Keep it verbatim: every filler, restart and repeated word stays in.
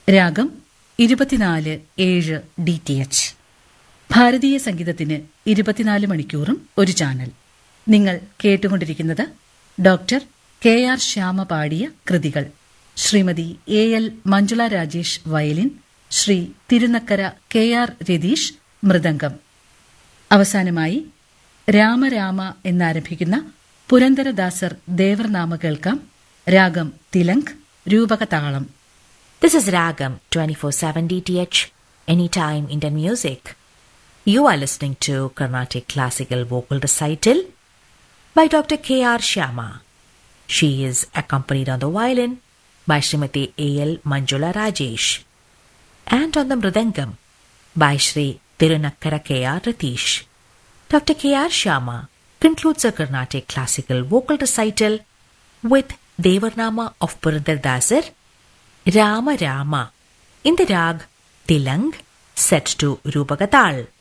രാഗം ഇരുപത്തിനാല് ഏഴ് ഡി ടി എച്ച്. ഭാരതീയ സംഗീതത്തിന് ഇരുപത്തിനാല് മണിക്കൂറും ഒരു ചാനൽ. നിങ്ങൾ കേട്ടുകൊണ്ടിരിക്കുന്നത് ഡോക്ടർ കെ ആർ ശ്യാമ പാടിയ കൃതികൾ. Shrimati A L Manjula Rajesh violin, Shri Thirunakkara K R Ratheesh mridangam. അവസാനമായി രാമരാമ എന്നാരംഭിക്കുന്ന പുരന്ദരദാസർ ദേവർനാമ കേൾക്കാം. രാഗം Tilang, രൂപകതാളം. This is Ragam twenty-four seven D T H, Anytime Indian Music. You are listening to Carnatic Classical Vocal Recital by Doctor K R Shyama. She is accompanied on the violin by Srimati A L Manjula Rajesh and on the mridangam by Shri Tirunakkara K R Ratish. Doctor K R Shyama concludes a Carnatic Classical Vocal Recital with Devarnama of Purandaradasar, Rama Rama, in the rag Tilang, set to Rupagatal.